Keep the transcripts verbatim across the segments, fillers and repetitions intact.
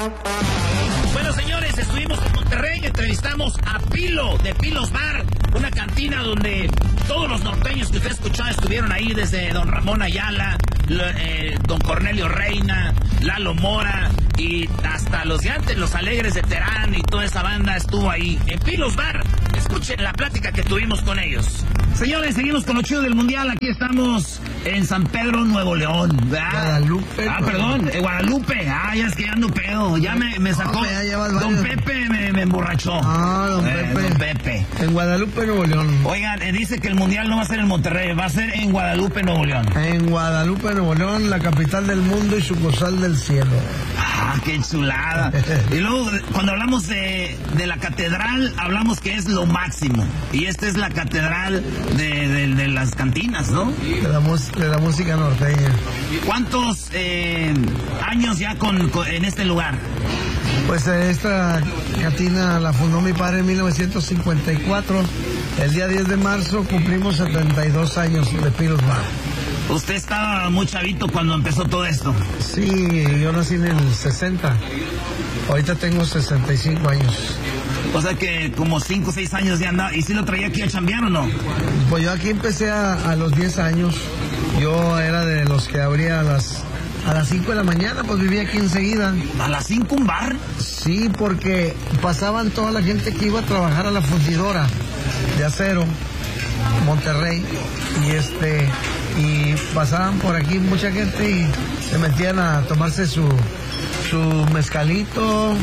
Bueno, señores, estuvimos en Monterrey, entrevistamos a Pilo, de Pilos Bar, una cantina donde todos los norteños que usted escuchaba estuvieron ahí, desde don Ramón Ayala, eh, don Cornelio Reina, Lalo Mora, y hasta los de antes, los Alegres de Terán y toda esa banda estuvo ahí en Pilos Bar. Escuchen la plática que tuvimos con ellos. Señores, seguimos con lo chido del mundial. Aquí estamos en San Pedro, Nuevo León, ¿verdad? Guadalupe. Ah, perdón, en Guadalupe. Ah, ya es que ya ando pedo. Ya me, me sacó. No, ya llevas don varios. Pepe me, me emborrachó. Ah, don eh, Pepe. Don Pepe. En Guadalupe, Nuevo León. Oigan, eh, dice que el mundial no va a ser en Monterrey, va a ser en Guadalupe, Nuevo León. En Guadalupe, Nuevo León, la capital del mundo y sucursal del cielo. Ah, qué chulada. Y luego, cuando hablamos de, de la catedral, hablamos que es lo máximo. Y esta es la catedral de, de, de las cantinas, ¿no? De la, de la música norteña. ¿Cuántos eh, años ya con, con, en este lugar? Pues esta cantina la fundó mi padre en mil novecientos cincuenta y cuatro. El día diez de marzo cumplimos setenta y dos años de Pilos Bar. ¿Usted estaba muy chavito cuando empezó todo esto? Sí, yo nací en el sesenta. Ahorita tengo sesenta y cinco años. O sea que como cinco o seis años ya andaba. ¿Y si lo traía aquí a chambear o no? Pues yo aquí empecé a, a los diez años. Yo era de los que abría a las a las cinco de la mañana, pues vivía aquí enseguida. ¿A las cinco un bar? Sí, porque pasaban toda la gente que iba a trabajar a la fundidora de acero, Monterrey, y este y pasaban por aquí mucha gente y se metían a tomarse su su mezcalito.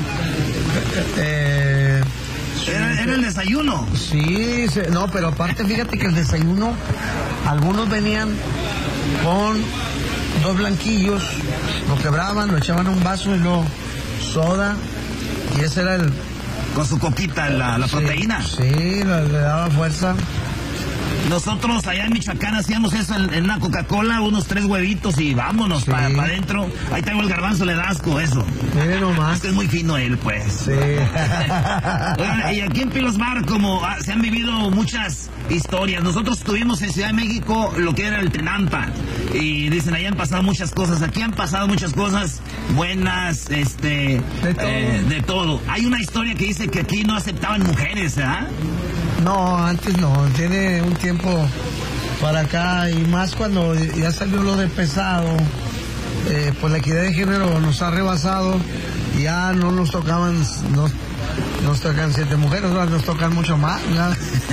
Eh, Era, era el desayuno. Sí, se, no, pero aparte fíjate que el desayuno, algunos venían con dos blanquillos, lo quebraban, lo echaban a un vaso y luego soda, y ese era el... Con su coquita, la, la sí, proteína. Sí, le, le daba fuerza. Nosotros allá en Michoacán hacíamos eso en, en una Coca-Cola, unos tres huevitos y vámonos sí. para pa adentro. Ahí tengo el garbanzo, le da asco eso. Mire nomás. Es que es muy fino él, pues. Sí. Oigan, y aquí en Pilos Bar, como ah, se han vivido muchas historias. Nosotros tuvimos en Ciudad de México lo que era el Tenampa. Y dicen, ahí han pasado muchas cosas. Aquí han pasado muchas cosas buenas, este... De todo. Eh, de todo. Hay una historia que dice que aquí no aceptaban mujeres, ¿ah? No, antes no, tiene un tiempo para acá y más cuando ya salió lo de pesado, eh, pues la equidad de género nos ha rebasado, ya no nos tocaban, nos, nos tocan siete mujeres, ¿no? Nos tocan mucho más, ¿no?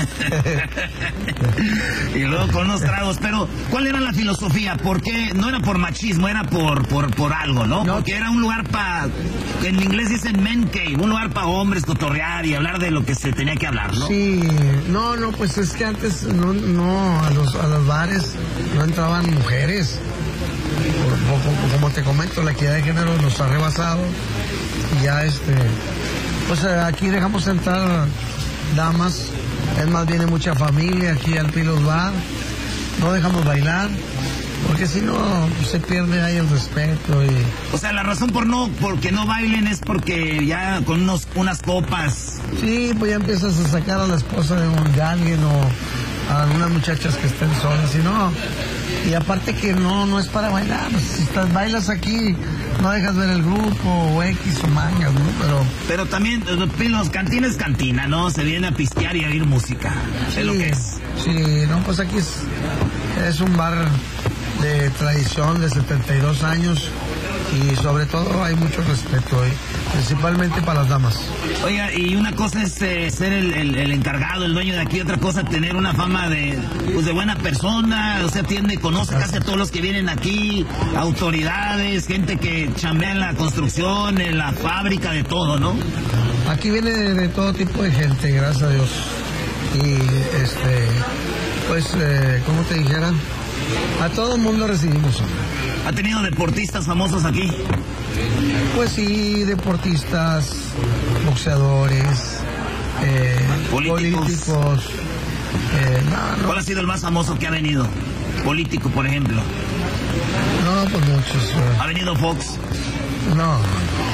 Y luego con unos tragos, pero ¿cuál era la filosofía? ¿Por qué? No era por machismo, era por por por algo, ¿no? No. Porque era un lugar para, en inglés dicen men cave, un lugar para hombres cotorrear y hablar de lo que se tenía que hablar, ¿no? Sí, no, no, pues es que antes no, no a los a los bares no entraban mujeres. Por, por, como te comento, la equidad de género nos ha rebasado y ya este, pues aquí dejamos entrar damas. Es más, viene mucha familia aquí al Pilos Bar. No dejamos bailar, porque si no se pierde ahí el respeto. Y... O sea, la razón por no, porque no bailen es porque ya con unos, unas copas. Sí, pues ya empiezas a sacar a la esposa de, un, de alguien o a algunas muchachas que estén solas. Y no, y aparte que no, no es para bailar. Si estás, bailas aquí, no dejas ver el grupo o X o mangas, ¿no? Pero... Pero también, Pilos, cantina es cantina, ¿no? Se viene a pistear y a oír música. Sí, es lo que es. Sí, no, pues aquí es, es un bar de tradición de setenta y dos años y sobre todo hay mucho respeto ahí, principalmente para las damas. Oiga, y una cosa es eh, ser el, el, el encargado, el dueño de aquí, otra cosa tener una fama de, pues, de buena persona, o sea, atiende, conoce casi a todos los que vienen aquí, autoridades, gente que chambea en la construcción, en la fábrica, de todo, ¿no? Aquí viene de, de todo tipo de gente, gracias a Dios. Y este, pues, eh, como te dijera, a todo el mundo recibimos. ¿Ha tenido deportistas famosos aquí? Pues sí, deportistas, boxeadores, eh, políticos. políticos eh, no, no. ¿Cuál ha sido el más famoso que ha venido? Político, por ejemplo. No, pues muchos. Eh. ¿Ha venido Fox? No.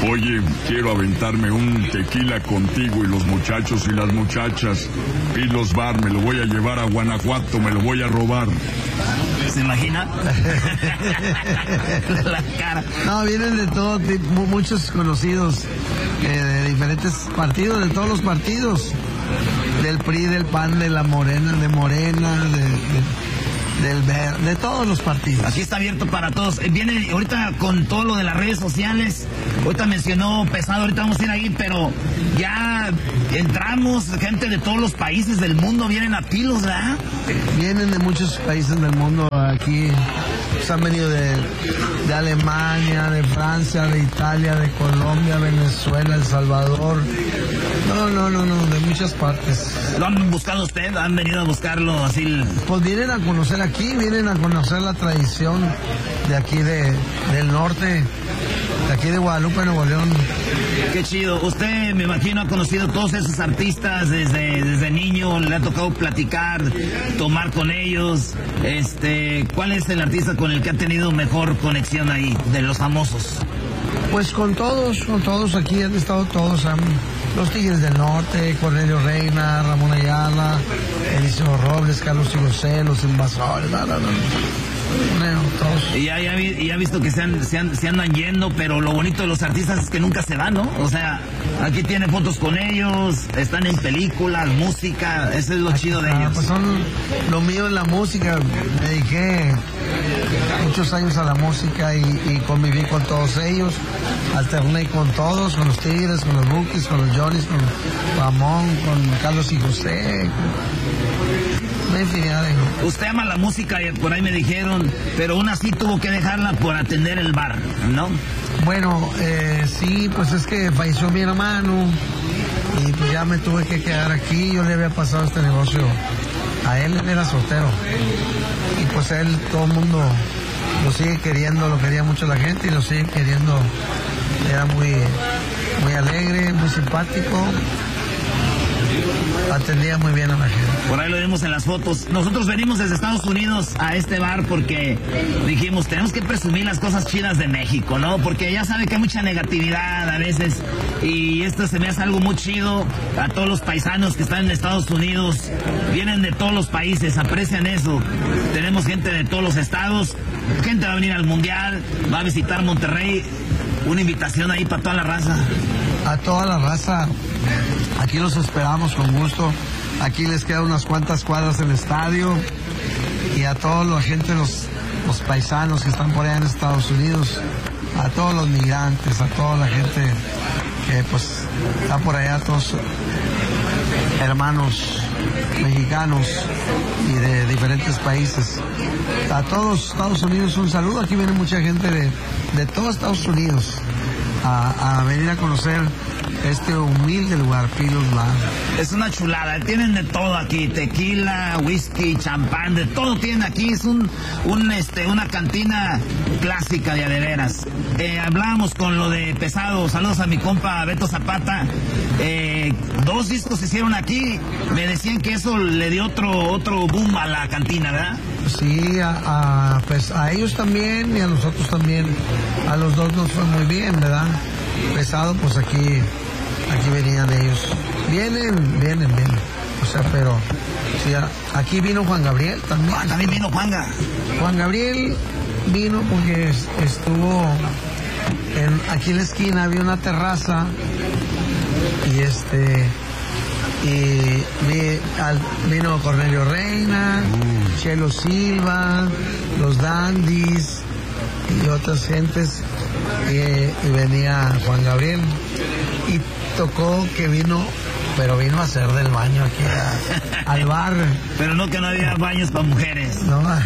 Oye, quiero aventarme un tequila contigo y los muchachos y las muchachas. Pilos Bar, me lo voy a llevar a Guanajuato, me lo voy a robar. ¿Se imagina? La cara. No, vienen de todo tipo, muchos conocidos eh, de diferentes partidos, de todos los partidos. Del P R I, del P A N, de la Morena, de Morena, de... de del ver, de todos los partidos. Aquí está abierto para todos. Viene ahorita con todo lo de las redes sociales. Ahorita mencionó Pesado, ahorita vamos a ir ahí, pero ya entramos, gente de todos los países del mundo vienen a Pilos, ¿verdad? Vienen de muchos países del mundo aquí. Pues han venido de, de Alemania, de Francia, de Italia, de Colombia, Venezuela, El Salvador. No, no, no, no, de muchas partes. ¿Lo han buscado usted? ¿Han venido a buscarlo así? Pues vienen a conocer aquí, vienen a conocer la tradición de aquí de, del norte, de aquí de Guadalupe, Nuevo León. Qué chido. Usted, me imagino, ha conocido todos esos artistas desde, desde niño, le ha tocado platicar, tomar con ellos. Este, ¿cuál es el artista con el que ha tenido mejor conexión ahí, de los famosos? Pues con todos, con todos aquí han estado todos, um, los Tigres del Norte, Cornelio Reina, Ramón Ayala, Eliseo Robles, Carlos y José, Los Invasores, no, no, no. Bueno, todos. Y ya, ya, vi, ya he visto que se, han, se, han, se andan yendo, pero lo bonito de los artistas es que nunca se van, ¿no? O sea, aquí tiene fotos con ellos, están en películas, música, eso es lo chido de ah, ellos. Pues son, lo mío es la música, me dediqué muchos años a la música y, y conviví con todos ellos, alterné con todos, con los Tigres, con los Bukis, con los Johnnys, con Ramón, con Carlos y José. Una infinidad de... Usted ama la música, por ahí me dijeron, pero aún así tuvo que dejarla por atender el bar, ¿no? Bueno, eh, sí, pues es que falleció mi hermano y pues ya me tuve que quedar aquí. Yo le había pasado este negocio a él, él era soltero y pues él, todo el mundo lo sigue queriendo, lo quería mucho la gente y lo sigue queriendo. Era muy, muy alegre, muy simpático, atendía muy bien a la gente. Por ahí lo vemos en las fotos. Nosotros venimos desde Estados Unidos a este bar porque dijimos, tenemos que presumir las cosas chidas de México, ¿no? Porque ya sabe que hay mucha negatividad a veces y esto se me hace algo muy chido. A todos los paisanos que están en Estados Unidos, vienen de todos los países, aprecian eso. Tenemos gente de todos los estados, gente va a venir al Mundial, va a visitar Monterrey. Una invitación ahí para toda la raza. A toda la raza, aquí los esperamos con gusto. Aquí les quedan unas cuantas cuadras del estadio. Y a toda la gente, los, los paisanos que están por allá en Estados Unidos, a todos los migrantes, a toda la gente que pues está por allá, todos hermanos mexicanos y de diferentes países. A todos Estados Unidos un saludo. Aquí viene mucha gente de, de todo Estados Unidos a, a venir a conocer este humilde lugar, Pilos Bar. Es una chulada, tienen de todo aquí, tequila, whisky, champán, de todo tienen aquí. Es un, un este, una cantina clásica de a de veras. Eh, hablábamos con lo de Pesado, saludos a mi compa Beto Zapata. Eh, dos discos se hicieron aquí, me decían que eso le dio otro, otro boom a la cantina, ¿verdad? Sí, a, a, pues a ellos también y a nosotros también, a los dos nos fue muy bien, ¿verdad? Pesado, pues aquí, aquí venían ellos. Vienen, vienen, vienen. O sea, pero, sí, aquí vino Juan Gabriel también. Ah, también vino Juanga. Juan Gabriel vino porque estuvo en, aquí en la esquina, había una terraza y este... y vi, al, vino Cornelio Reina, mm. Chelo Silva, los Dandys y otras gentes, y, y venía Juan Gabriel y tocó que vino, pero vino a hacer del baño aquí a, al bar. Pero no que no había baños para mujeres. No, no,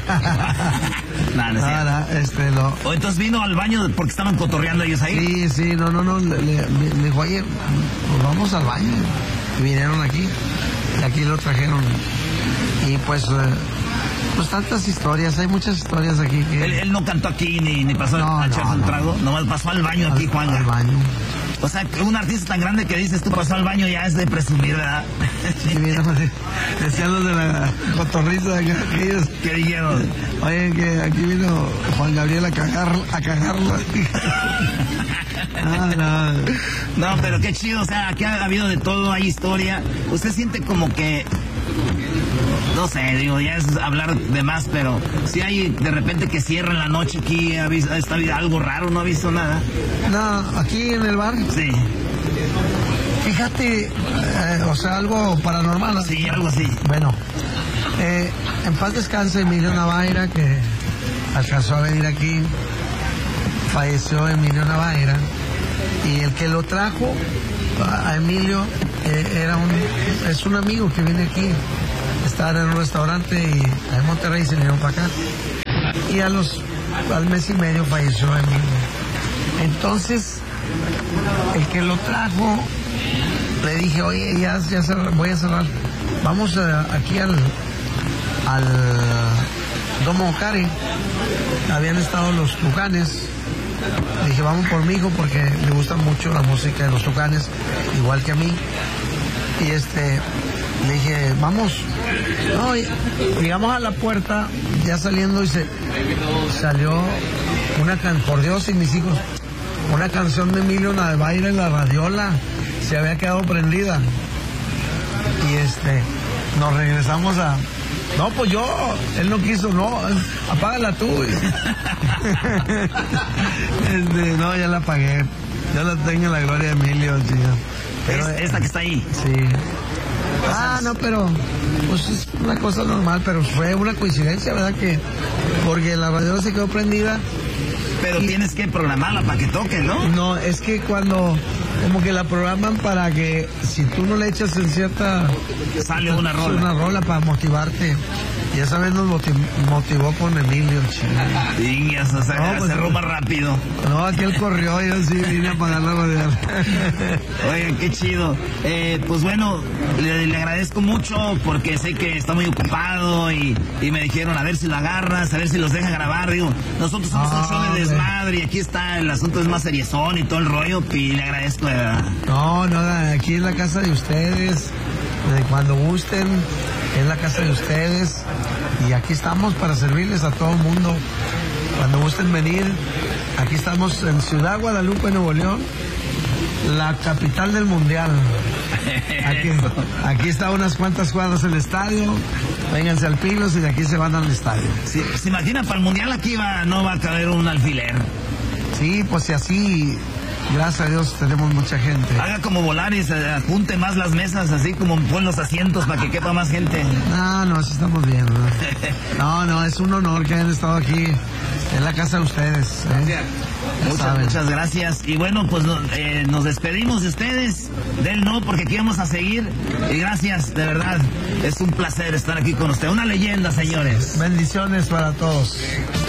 no, no, no este, no. O entonces vino al baño porque estaban cotorreando ellos ahí. Sí, sí, no, no, no, le, le, le dijo, oye, pues vamos al baño. Y vinieron aquí, y aquí lo trajeron. Y pues, eh, pues tantas historias, hay muchas historias aquí que... Él, él no cantó aquí ni, ni pasó no, a echarse no, un no. trago, nomás pasó al baño aquí, al, Juan. Al baño. O sea, un artista tan grande que dices tú pasó al baño ya es de presumir, ¿verdad? Sí, mira, decían los de la cotorriza que ellos ¿Qué dijeron? Oye, que aquí vino Juan Gabriel a cagar, a cagarla. No, no. No, pero qué chido, o sea, aquí ha habido de todo, hay historia. Usted siente como que, no sé, digo, ya es hablar de más, pero si hay de repente que cierra en la noche aquí, ¿ha visto, está algo raro? ¿No ha visto nada? No, aquí en el bar. Sí. Fíjate, eh, o sea, algo paranormal. Sí, algo así. Bueno, eh, en paz descanse Emilio Navaira, que alcanzó a venir aquí. Falleció Emilio Navaira, y el que lo trajo a Emilio eh, era un es un amigo que viene aquí, estaba en un restaurante y en Monterrey se vinieron para acá, y a los al mes y medio falleció Emilio. Entonces el que lo trajo, le dije, oye, ya, ya cerrar, voy a cerrar, vamos a, aquí al al Domo Cari, habían estado los Tucanes. Dije, vamos por mi hijo porque le gusta mucho la música de los Tucanes, igual que a mí. Y este, le dije, vamos. No, y llegamos a la puerta, ya saliendo, y se salió una canción, por Dios y mis hijos, una canción de Emilio Navaira en la radiola, se había quedado prendida. Y este, nos regresamos a... No, pues yo, él no quiso, no, apágala tú. Este, no, ya la apagué. Yo la tengo en la gloria de Emilio, tío. Pero, ¿Es, esta que está ahí? Sí. Ah, no, pero pues es una cosa normal, pero fue una coincidencia, ¿verdad? Que porque la radio se quedó prendida. Pero y, tienes que programarla para que toque, ¿no? No, es que cuando como que la programan para que si tú no le echas en cierta... Sale una rola. Una rola para motivarte. Y esa vez nos motivó con Emilio, chido. Niñas, o sea, no, pues, se roba rápido. No, aquel corrió, yo sí vine a pagar la radial. Oye, qué chido. Eh, pues bueno, le, le agradezco mucho porque sé que está muy ocupado y, y me dijeron a ver si lo agarras, a ver si los deja grabar. Digo, nosotros somos oh, un show de desmadre y aquí está, el asunto es más seriezón y todo el rollo, y le agradezco de verdad. No, no, aquí es la casa de ustedes, cuando gusten, es la casa de ustedes y aquí estamos para servirles a todo el mundo. Cuando gusten venir, aquí estamos en Ciudad Guadalupe, Nuevo León, la capital del mundial. Aquí, aquí está unas cuantas cuadras el estadio, vénganse al Pilos y de aquí se van al estadio. Sí, ¿se imagina? Para el mundial aquí va, no va a caber un alfiler. Sí, pues si así... Gracias a Dios tenemos mucha gente. Haga como Volaris, apunte más las mesas, así como pon los asientos para que quepa más gente. No, no, así estamos bien. No, no, no, es un honor que hayan estado aquí en la casa de ustedes. ¿eh? Muchas, muchas gracias. Y bueno, pues eh, nos despedimos de ustedes, del no, porque aquí vamos a seguir. Y gracias, de verdad, es un placer estar aquí con usted. Una leyenda, señores. Bendiciones para todos.